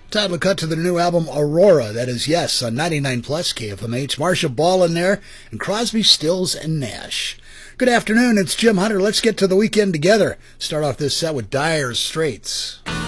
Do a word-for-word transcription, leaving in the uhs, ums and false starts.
Title cut to the new album Aurora, that is Yes, on ninety-nine plus K F M H. Marcia Ball in there, and Crosby, Stills, and Nash. Good afternoon, it's Jim Hunter. Let's get to the weekend together. Start off this set with Dire Straits.